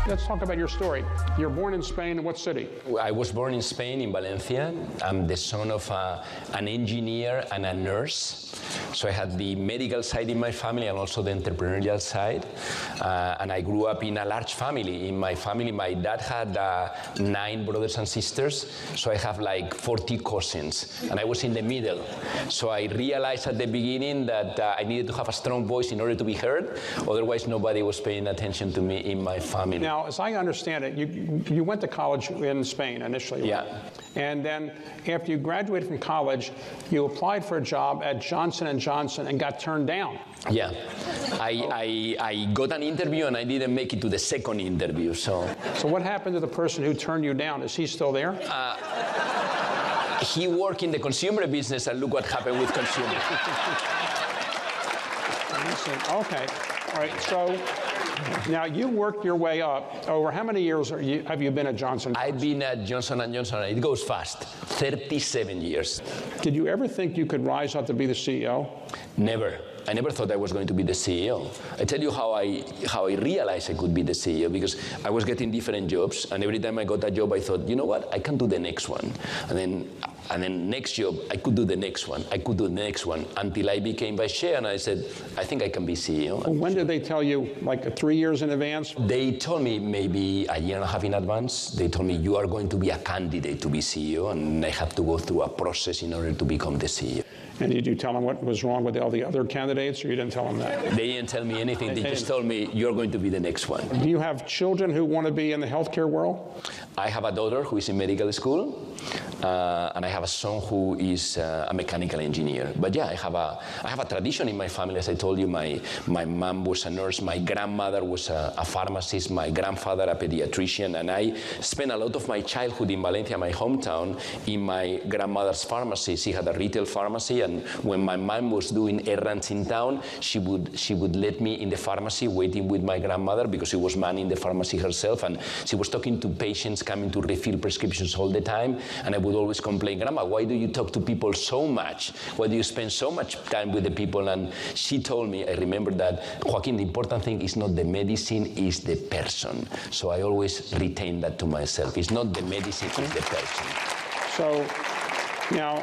Let's talk about your story. You're born in Spain, in what city? I was born in Spain, in Valencia. I'm the son of an engineer and a nurse. So I had the medical side in my family and also the entrepreneurial side. And I grew up in a large family. In my family, my dad had 9 brothers and sisters. So I have like 40 cousins. And I was in the middle. So I realized at the beginning that I needed to have a strong voice in order to be heard. Otherwise, nobody was paying attention to me in my family. Now, as I understand it, you went to college in Spain initially, right? Yeah. And then after you graduated from college, you applied for a job at Johnson & Johnson and got turned down. Yeah. I got an interview and I didn't make it to the second interview, so what happened to the person who turned you down? Is he still there? He worked in the consumer business, and look what happened with consumer. Okay. All right. So now you worked your way up. Over how many years have you been at Johnson? I've been at Johnson & Johnson, it goes fast, 37 years. Did you ever think you could rise up to be the CEO? Never. I never thought I was going to be the CEO. I tell you how I realized I could be the CEO, because I was getting different jobs, and every time I got a job, I thought, you know what, I can do the next one. And then next job, I could do the next one. I could do the next one, until I became vice chair, and I said, I think I can be CEO. Well, when did they tell you, like 3 years in advance? They told me maybe a year and a half in advance. They told me, you are going to be a candidate to be CEO, and I have to go through a process in order to become the CEO. And did you tell them what was wrong with all the other candidates, or you didn't tell them that? They didn't tell me anything. They just told me, you're going to be the next one. Do you have children who want to be in the healthcare world? I have a daughter who is in medical school, and I have a son who is a mechanical engineer. But yeah, I have a tradition in my family. As I told you, my mom was a nurse, my grandmother was a pharmacist, my grandfather a pediatrician, and I spent a lot of my childhood in Valencia, my hometown, in my grandmother's pharmacy. She had a retail pharmacy, and when my mom was doing errands in town, she would let me in the pharmacy waiting with my grandmother, because she was manning the pharmacy herself, and she was talking to patients coming to refill prescriptions all the time, and I would always complain, Grandma, why do you talk to people so much? Why do you spend so much time with the people? And she told me, I remember that, Joaquin, the important thing is not the medicine, it's the person. So I always retain that to myself. It's not the medicine, it's the person. So now,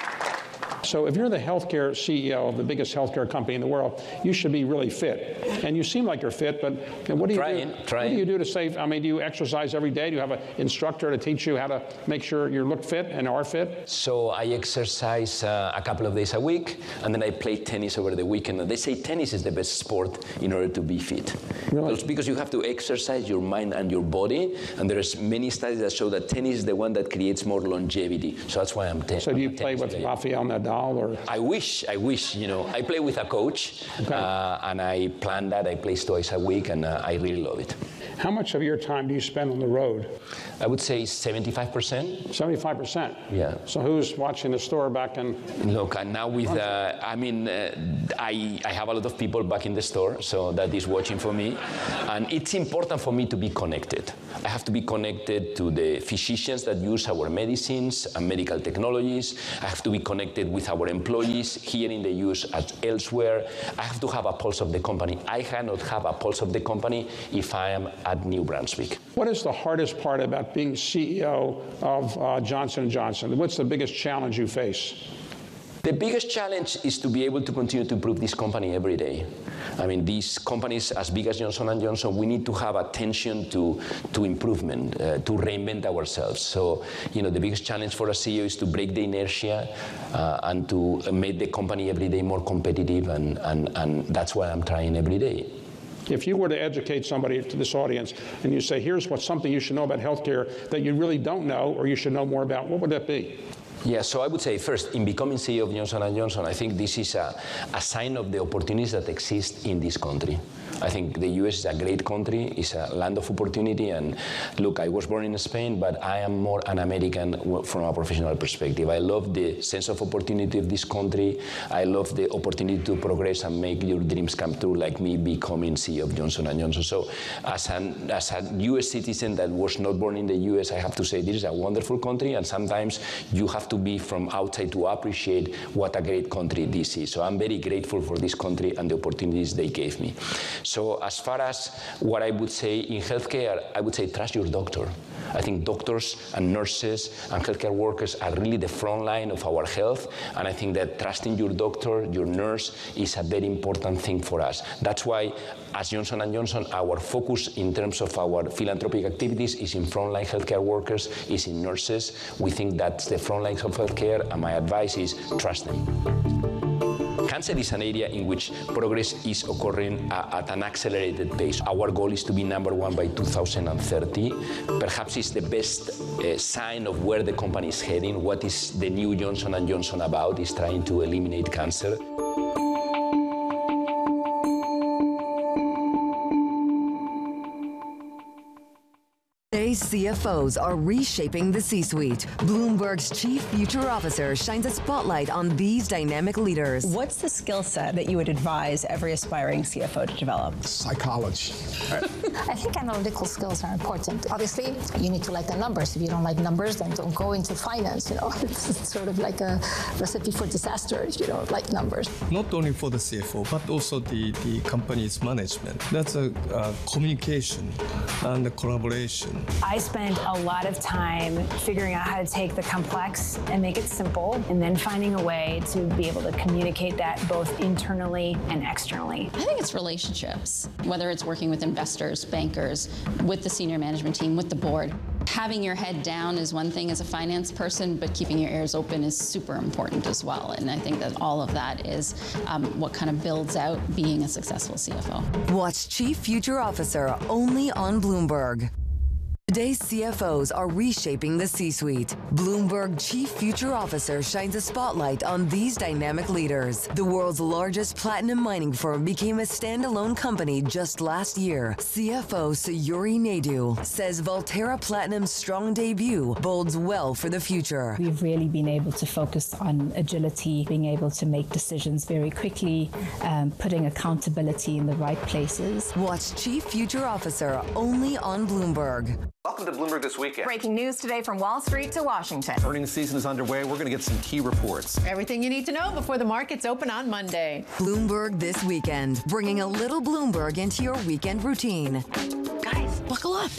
so if you're the healthcare CEO of the biggest healthcare company in the world, you should be really fit. And you seem like you're fit, but what do you do? What do you do to save? I mean, do you exercise every day? Do you have an instructor to teach you how to make sure you look fit and are fit? So I exercise a couple of days a week, and then I play tennis over the weekend. And they say tennis is the best sport in order to be fit. Really? It's because you have to exercise your mind and your body, and there's many studies that show that tennis is the one that creates more longevity. So that's why I'm tennis. So do you play with Rafael Nadal? Or? I wish, you know. I play with a coach, okay. And I plan that. I play twice a week, and I really love it. How much of your time do you spend on the road? I would say 75%. 75%? Yeah. So who's watching the store back in? Look, now with, I have a lot of people back in the store, so that is watching for me. And it's important for me to be connected. I have to be connected to the physicians that use our medicines and medical technologies. I have to be connected with our employees here in the US as elsewhere. I have to have a pulse of the company. I cannot have a pulse of the company if I am at New Brunswick. What is the hardest part about being CEO of Johnson & Johnson? What's the biggest challenge you face? The biggest challenge is to be able to continue to improve this company every day. I mean, these companies as big as Johnson & Johnson, we need to have attention to improvement, to reinvent ourselves. So, you know, the biggest challenge for a CEO is to break the inertia and to make the company every day more competitive, and that's what I'm trying every day. If you were to educate somebody to this audience and you say, here's something you should know about healthcare that you really don't know or you should know more about, what would that be? Yeah, so I would say first, in becoming CEO of Johnson & Johnson, I think this is a sign of the opportunities that exist in this country. I think the US is a great country, it's a land of opportunity, and look, I was born in Spain, but I am more an American from a professional perspective. I love the sense of opportunity of this country. I love the opportunity to progress and make your dreams come true, like me becoming CEO of Johnson & Johnson. So as a US citizen that was not born in the US, I have to say this is a wonderful country, and sometimes you have to be from outside to appreciate what a great country this is. So I'm very grateful for this country and the opportunities they gave me. So as far as what I would say in healthcare, I would say trust your doctor. I think doctors and nurses and healthcare workers are really the front line of our health, and I think that trusting your doctor, your nurse, is a very important thing for us. That's why, as Johnson & Johnson, our focus in terms of our philanthropic activities is in frontline healthcare workers, is in nurses. We think that's the front lines of healthcare, and my advice is trust them. Cancer is an area in which progress is occurring at an accelerated pace. Our goal is to be #1 by 2030. Perhaps it's the best sign of where the company is heading. What is the new Johnson & Johnson about? Is trying to eliminate cancer. Today's CFOs are reshaping the C-suite. Bloomberg's Chief Future Officer shines a spotlight on these dynamic leaders. What's the skill set that you would advise every aspiring CFO to develop? Psychology. I think analytical skills are important. Obviously, you need to like the numbers. If you don't like numbers, then don't go into finance. It's sort of like a recipe for disaster if you don't like numbers. Not only for the CFO, but also the company's management. That's a communication and the collaboration. I spent a lot of time figuring out how to take the complex and make it simple, and then finding a way to be able to communicate that both internally and externally. I think it's relationships, whether it's working with investors, bankers, with the senior management team, with the board. Having your head down is one thing as a finance person, but keeping your ears open is super important as well. And I think that all of that is what kind of builds out being a successful CFO. Watch Chief Future Officer only on Bloomberg. Today's CFOs are reshaping the C-suite. Bloomberg Chief Future Officer shines a spotlight on these dynamic leaders. The world's largest platinum mining firm became a standalone company just last year. CFO Sayuri Naidu says Valterra Platinum's strong debut bodes well for the future. We've really been able to focus on agility, being able to make decisions very quickly, putting accountability in the right places. Watch Chief Future Officer only on Bloomberg. Welcome to Bloomberg This Weekend. Breaking news today from Wall Street to Washington. Earnings season is underway. We're going to get some key reports. Everything you need to know before the markets open on Monday. Bloomberg This Weekend, bringing a little Bloomberg into your weekend routine. Guys, buckle up.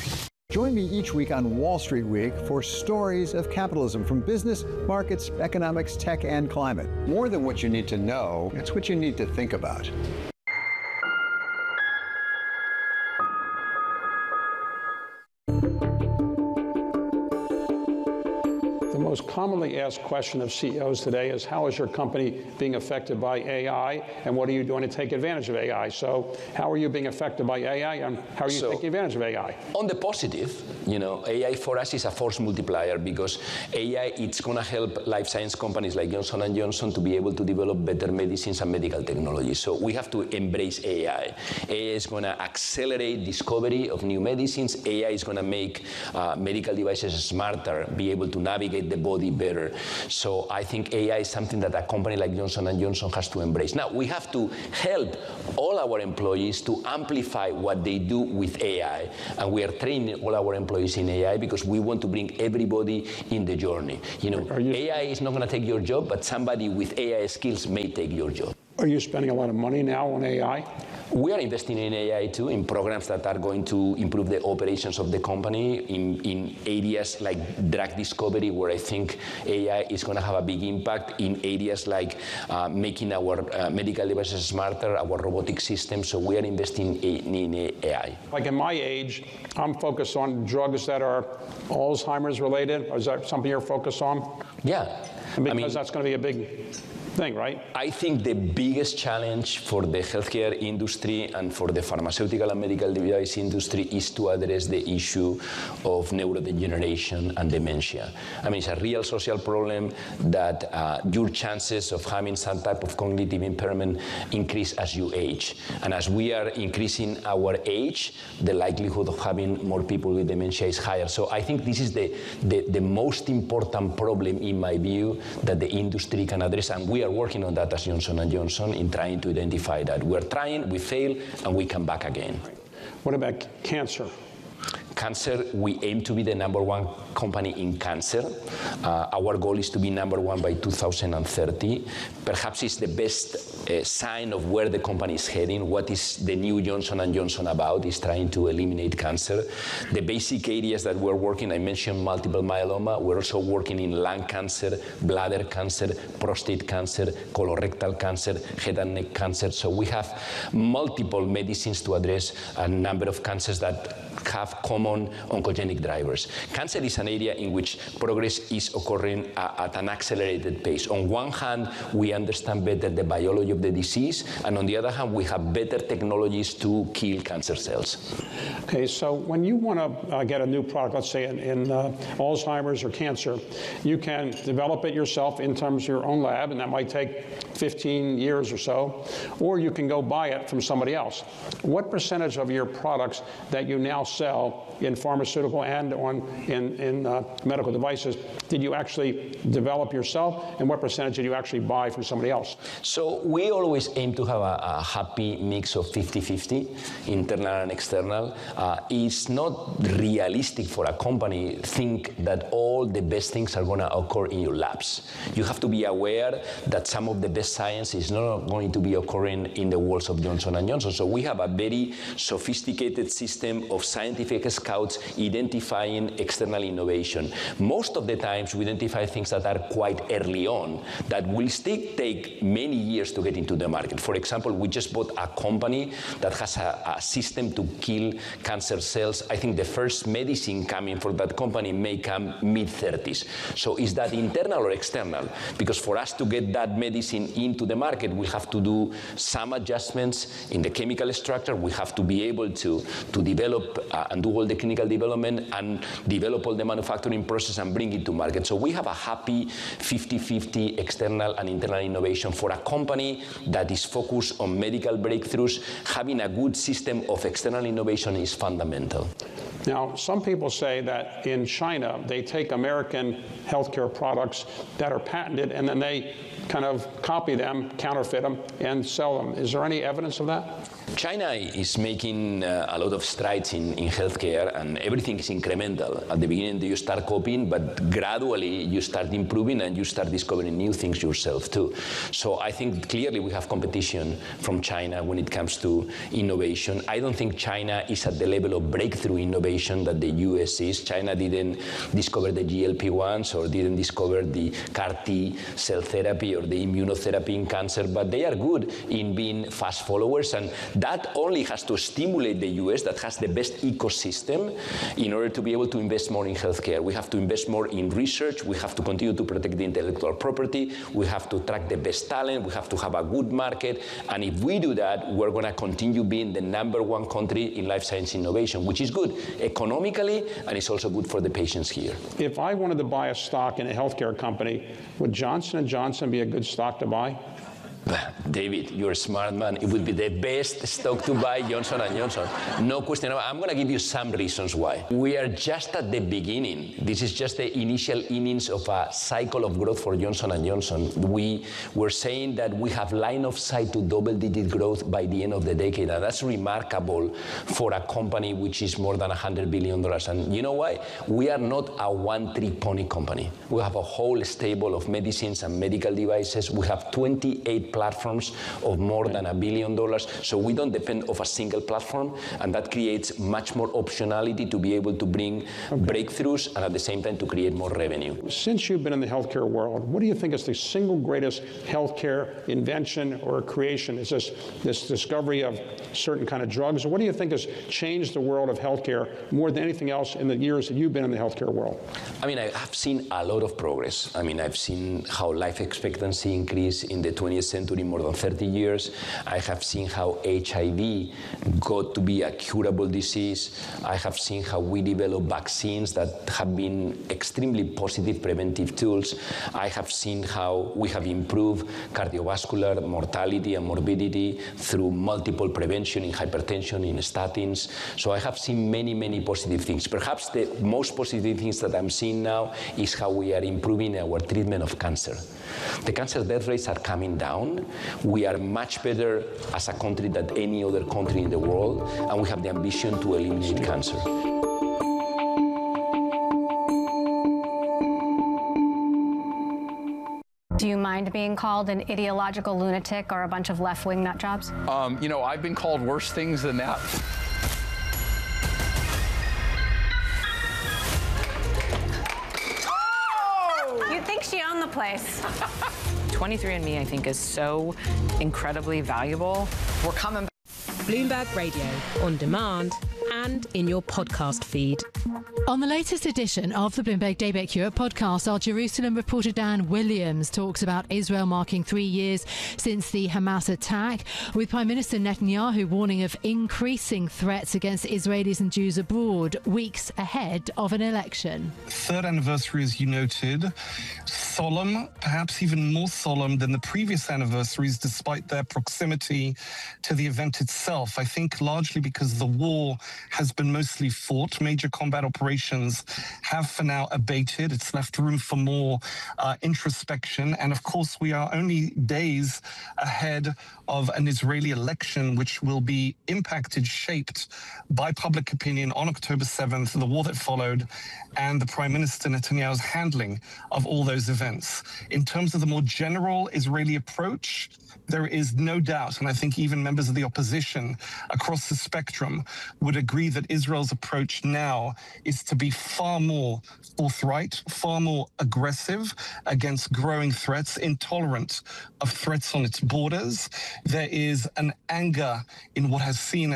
Join me each week on Wall Street Week for stories of capitalism from business, markets, economics, tech, and climate. More than what you need to know, it's what you need to think about. The most commonly asked question of CEOs today is, how is your company being affected by AI, and what are you doing to take advantage of AI? So how are you being affected by AI, and how are you taking advantage of AI? On the positive, AI for us is a force multiplier, because AI, it's going to help life science companies like Johnson & Johnson to be able to develop better medicines and medical technology. So we have to embrace AI. AI is going to accelerate discovery of new medicines. AI is going to make medical devices smarter, be able to navigate the body better. So I think AI is something that a company like Johnson & Johnson has to embrace. Now, we have to help all our employees to amplify what they do with AI. And we are training all our employees in AI because we want to bring everybody in the journey. AI is not going to take your job, but somebody with AI skills may take your job. Are you spending a lot of money now on AI? We are investing in AI too, in programs that are going to improve the operations of the company in areas like drug discovery, where I think AI is going to have a big impact, in areas like making our medical devices smarter, our robotic systems. So we are investing in AI. Like in my age, I'm focused on drugs that are Alzheimer's related. Is that something you're focused on? Yeah. Because that's going to be a big thing, right? I think the biggest challenge for the healthcare industry and for the pharmaceutical and medical device industry is to address the issue of neurodegeneration and dementia. It's a real social problem that your chances of having some type of cognitive impairment increase as you age. And as we are increasing our age, the likelihood of having more people with dementia is higher. So I think this is the most important problem, in my view, that the industry can address, and we are working on that as Johnson & Johnson in trying to identify that. We're trying, we fail, and we come back again. What about cancer? Cancer, we aim to be the #1 company in cancer. Our goal is to be #1 by 2030. Perhaps it's the best sign of where the company is heading. What is the new Johnson & Johnson about? Is trying to eliminate cancer. The basic areas that we're working, I mentioned multiple myeloma. We're also working in lung cancer, bladder cancer, prostate cancer, colorectal cancer, head and neck cancer. So we have multiple medicines to address a number of cancers that have common oncogenic drivers. Cancer is an area in which progress is occurring at an accelerated pace. On one hand, we understand better the biology of the disease, and on the other hand, we have better technologies to kill cancer cells. Okay, so when you want to get a new product, let's say in Alzheimer's or cancer, you can develop it yourself in terms of your own lab, and that might take 15 years or so, or you can go buy it from somebody else. What percentage of your products that you now sell in pharmaceutical and in medical devices did you actually develop yourself, and what percentage did you actually buy from somebody else? So we always aim to have a happy mix of 50-50, internal and external. It's not realistic for a company to think that all the best things are going to occur in your labs. You have to be aware that some of the best science is not going to be occurring in the walls of Johnson & Johnson. So we have a very sophisticated system of scientific scouts identifying external innovation. Most of the times we identify things that are quite early on that will still take many years to get into the market. For example, we just bought a company that has a system to kill cancer cells. I think the first medicine coming from that company may come mid-30s. So is that internal or external? Because for us to get that medicine into the market, we have to do some adjustments in the chemical structure. We have to be able to develop and do all the clinical development and develop all the manufacturing process and bring it to market. So we have a happy 50-50 external and internal innovation. For a company that is focused on medical breakthroughs, having a good system of external innovation is fundamental. Now, some people say that in China, they take American healthcare products that are patented and then they kind of copy them, counterfeit them, and sell them. Is there any evidence of that? China is making a lot of strides in healthcare, and everything is incremental. At the beginning, you start copying, but gradually you start improving and you start discovering new things yourself too. So I think clearly we have competition from China when it comes to innovation. I don't think China is at the level of breakthrough innovation that the US is. China didn't discover the GLP-1s or didn't discover the CAR-T cell therapy or the immunotherapy in cancer, but they are good in being fast followers, and that only has to stimulate the US, that has the best ecosystem, in order to be able to invest more in healthcare. We have to invest more in research. We have to continue to protect the intellectual property. We have to attract the best talent. We have to have a good market. And if we do that, we're going to continue being the #1 country in life science innovation, which is good economically, and it's also good for the patients here. If I wanted to buy a stock in a healthcare company, would Johnson & Johnson be a good stock to buy? David, you're a smart man. It would be the best stock to buy, Johnson & Johnson. No question. I'm going to give you some reasons why. We are just at the beginning. This is just the initial innings of a cycle of growth for Johnson & Johnson. We were saying that we have line of sight to double-digit growth by the end of the decade, and that's remarkable for a company which is more than $100 billion. And you know why? We are not a one-trick pony company. We have a whole stable of medicines and medical devices. We have 28 platforms of more than $1 billion. So we don't depend on a single platform, and that creates much more optionality to be able to bring breakthroughs and at the same time to create more revenue. Since you've been in the healthcare world, what do you think is the single greatest healthcare invention or creation? Is this discovery of certain kind of drugs? Or what do you think has changed the world of healthcare more than anything else in the years that you've been in the healthcare world? I mean, I have seen a lot of progress. I mean, I've seen how life expectancy increased in the 20th century more than 30 years. I have seen how HIV got to be a curable disease. I have seen how we develop vaccines that have been extremely positive preventive tools. I have seen how we have improved cardiovascular mortality and morbidity through multiple prevention in hypertension, in statins. So I have seen many, many positive things. Perhaps the most positive things that I'm seeing now is how we are improving our treatment of cancer. The cancer death rates are coming down. We are much better as a country than any other country in the world, and we have the ambition to eliminate cancer. being called an ideological lunatic or a bunch of left-wing nut jobs? I've been called worse things than that. You'd think she owned the place. 23andMe, I think, is so incredibly valuable. We're coming back. Bloomberg Radio, on demand and in your podcast feed. On the latest edition of the Bloomberg Daybreak Europe podcast, our Jerusalem reporter Dan Williams talks about Israel marking 3 years since the Hamas attack, with Prime Minister Netanyahu warning of increasing threats against Israelis and Jews abroad, weeks ahead of an election. Third anniversary, as you noted, solemn, perhaps even more solemn than the previous anniversaries, despite their proximity to the event itself. I think largely because the war has been mostly fought. Major combat operations have for now abated. It's left room for more introspection. And of course, we are only days ahead of an Israeli election, which will be impacted, shaped by public opinion on October 7th, the war that followed, and the Prime Minister Netanyahu's handling of all those events. In terms of the more general Israeli approach, there is no doubt, and I think even members of the opposition across the spectrum would agree that Israel's approach now is to be far more forthright, far more aggressive against growing threats, intolerant of threats on its borders. There is an anger in what is seen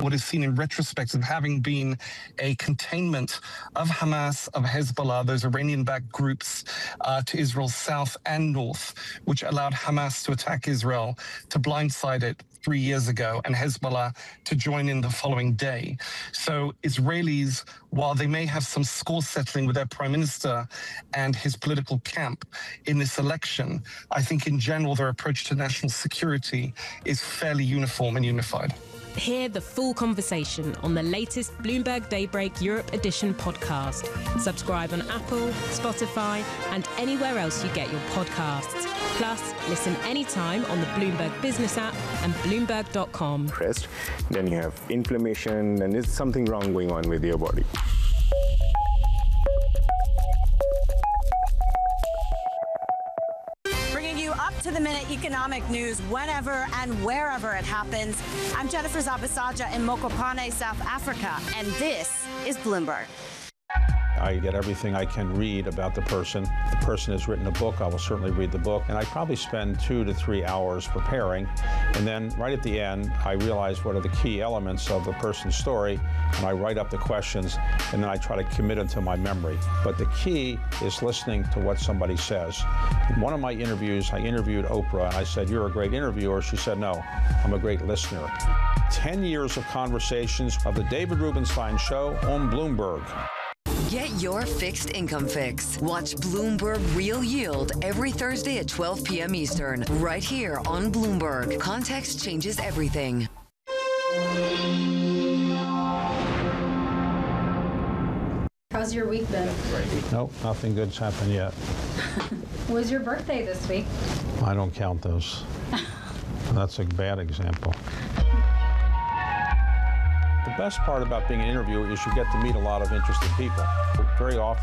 in retrospect of having been a containment of Hamas, of Hezbollah, those Iranian-backed groups to Israel's south and north, which allowed Hamas to attack Israel, to blindside it 3 years ago, and Hezbollah to join in the following day. So Israelis, while they may have some score settling with their prime minister and his political camp in this election, I think in general their approach to national security is fairly uniform and unified. Hear the full conversation on the latest Bloomberg Daybreak Europe Edition podcast. Subscribe on Apple, Spotify, and anywhere else you get your podcasts. Plus, listen anytime on the Bloomberg Business app and Bloomberg.com. Then you have inflammation, and there's something wrong going on with your body. Up-to-the-minute economic news whenever and wherever it happens. I'm Jennifer Zabasaja in Mokopane, South Africa, and this is Bloomberg. I get everything I can read about the person. If the person has written a book, I will certainly read the book. And I probably spend 2 to 3 hours preparing. And then right at the end, I realize what are the key elements of the person's story. And I write up the questions, and then I try to commit it to my memory. But the key is listening to what somebody says. In one of my interviews, I interviewed Oprah, and I said, "You're a great interviewer." She said, "No, I'm a great listener." 10 years of conversations of the David Rubenstein Show on Bloomberg. Get your fixed income fix. Watch Bloomberg Real Yield every Thursday at 12 p.m. Eastern, right here on Bloomberg. Context changes everything. How's your week been? Nope, nothing good's happened yet. It was your birthday this week. I don't count those. That's a bad example. The best part about being an interviewer is you get to meet a lot of interesting people. Very often